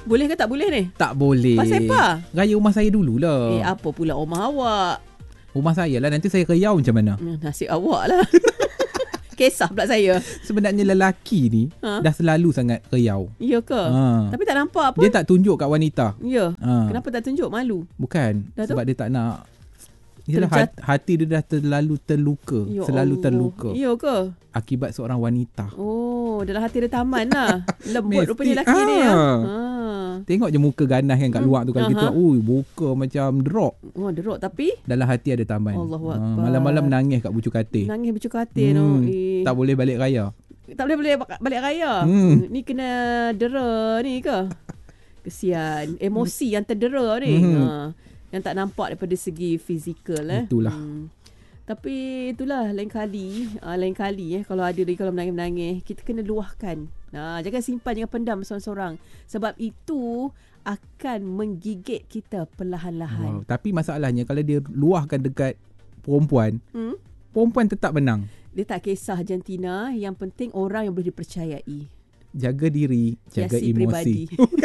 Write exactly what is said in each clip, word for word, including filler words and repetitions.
Boleh ke tak boleh ni? Tak boleh. Pasal apa? Raya rumah saya dululah. Eh, apa pula rumah awak? Rumah saya lah. Nanti saya riau macam mana? Hmm, nasib awak lah. Kisah pula saya. Sebenarnya lelaki ni Ha? dah selalu sangat riau. Ya ke? Ha. Tapi tak nampak apa? Dia tak tunjuk kat wanita. Ya. Ha. Kenapa tak tunjuk? Malu. Bukan. Dah tu? Sebab dia tak nak. Yalah, Terjat- hati, hati dia dah terlalu terluka. Ya selalu Allah. terluka. Ya ke? Akibat seorang wanita. Oh, dalam hati dia taman lah. Lembut Mesti. rupanya lelaki ni ya. Ah. Ha. Tengok je muka ganas kan kat luar tu kalau kita. Aha. Ui, muka macam drop. Oh, deruk tapi Dalam hati ada taman. Allahu Ha, Akbar. malam-malam nangis kat bucu katil. nangis bercuka hati no. Eh. Tak boleh balik raya. Tak boleh boleh balik raya. Hmm. Ni kena dera ni ke? Kesian. Emosi yang terdera ni. Hmm. Ha. Yang tak nampak daripada segi fizikal eh. Itulah. Hmm. Tapi itulah lain kali, uh, lain kali eh kalau ada lagi kalau menangis-menangis, kita kena luahkan. Nah, jangan simpan, jangan pendam seorang-seorang. Sebab itu akan menggigit kita perlahan-lahan. Wow. Tapi masalahnya kalau dia luahkan dekat perempuan, Hmm? perempuan tetap menang. Dia tak kisah jantina, yang penting orang yang boleh dipercayai. Jaga diri, jaga Hiasi emosi. peribadi.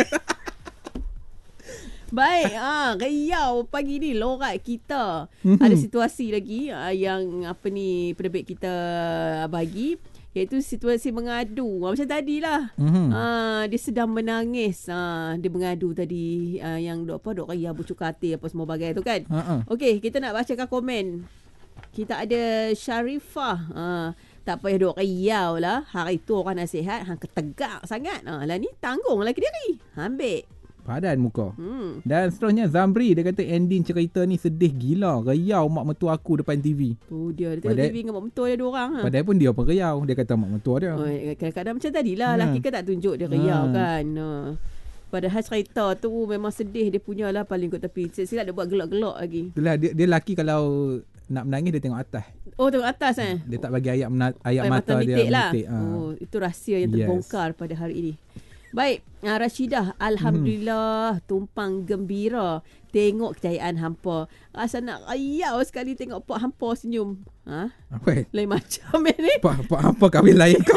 Baik, ah, riau pagi ni lorat kita. Mhm. Ada situasi lagi ah, yang apa ni penerbit kita bagi, iaitu situasi mengadu. Ah, macam tadilah. Mhm. Ah, dia sedang menangis. Ah, dia mengadu tadi ah, yang dok apa dok riau bucu katil apa semua bagai tu kan. Ha-ha. Okey, kita nak bacakan komen. Kita ada Sharifah. Ah, tak payah duk riau lah. Hari tu orang nasihat, hang ketegak sangat. Ah, lah ni tanggung lagi diri. Ambil. Padan muka. Hmm. Dan seterusnya Zamri, dia kata ending cerita ni sedih gila. Riau mak mertua aku depan T V. Tu dia. Dia tengok Padahal- T V dengan mak mentua dia dua orang. Ha. Padahal pun dia pun riau. Dia kata mak mertua dia. Oh, kadang-kadang macam tadilah. Ha. Lelaki kan tak tunjuk dia riau Ha. kan. Ha. Padahal cerita tu memang sedih. Dia punya lah paling kot tepi. Silap dia buat gelak-gelak lagi. Itulah dia, dia lelaki kalau nak menangis dia tengok atas. Oh, tengok atas eh. Dia tak bagi ayat mena, ayat Air mata, dia mitik lah. mitik. Ha. Oh, itu rahsia yang Yes. terbongkar pada hari ini. Baik, uh, Rashidah, Alhamdulillah, hmm. tumpang gembira tengok kejayaan hampa. Rasa nak riau sekali tengok pak hampa senyum. Ha? Apa? Lain macam ni. Apa, apa, apa kahwin lain kau?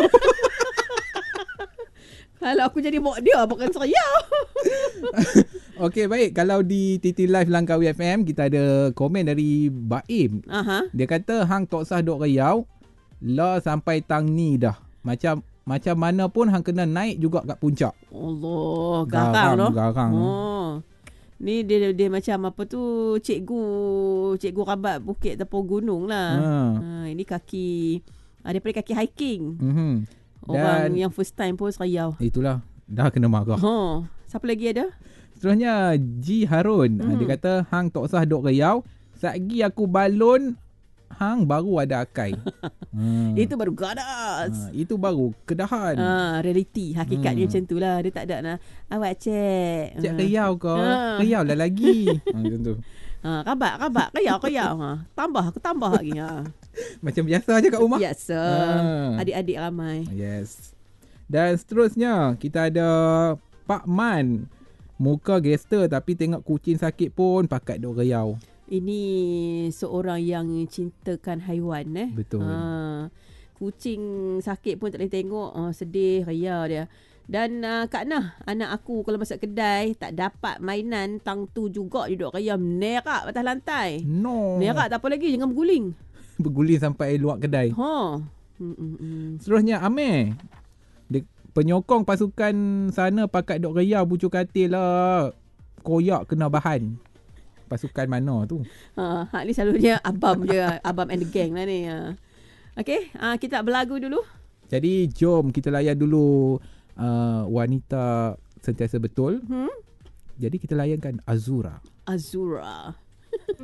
Kalau aku jadi mak dia, bukan seriau. Okey, baik. Kalau di T T Live Langkawi F M, kita ada komen dari Baim. Aha. Dia kata, hang tak usah duk riau. Lah sampai tang ni dah. Macam macam mana pun hang kena naik juga kat puncak. Allah, Garang, garang tu. garang. Oh. Ni dia dia macam apa tu, cikgu cikgu rabat bukit ataupun gunung lah. Ha. Ha, ini kaki ah, daripada kaki hiking. Mhm. Orang Dan yang first time pun seriau. itulah, dah kena marah. Ha, siapa lagi ada? Seterusnya Ji Harun. Mhm. Hmm. Dia kata, hang tak usah duk riau. Satgi aku balon, hang baru ada akai. hmm. Itu baru gadas. ha, itu baru kedahan. Ah, reality hakikatnya Hmm. macam tu lah. Dia tak ada nak awak cek. Cik Ah. riau kau. Ha. Riau lah lagi. ha, macam tu. Ha, rabat, rabat, kayau, kayau. Ha. Tambah, aku tambah lagi. Ha. Macam biasa je kat rumah. Biasa. Ha. Adik-adik ramai. Yes. Dan seterusnya kita ada Pak Man. Muka gangster tapi tengok kucing sakit pun pakat duk riau. Ini seorang yang cintakan haiwan eh. Betul. Ha. Kucing sakit pun tak boleh tengok. Oh, sedih, riau dia. Dan uh, Kak Nah, anak aku kalau masuk kedai tak dapat mainan, tang tu juga dia duk riau menerak atas lantai. No. Menerak tak apa lagi, jangan berguling. Berguling sampai luar kedai. Ha. Hmm, hmm, hmm. Seterusnya Amir. Dia, penyokong pasukan sana pakat duk riau bucu katil lah. Koyak kena bahan. Pasukan mana tu? Ha, hak ni selalunya abam je, abam and the gang lah ni. Ha. Okey, uh, kita berlagu dulu. Jadi jom kita layan dulu uh, wanita sentiasa betul. Hmm? Jadi kita layankan Azura. Azura.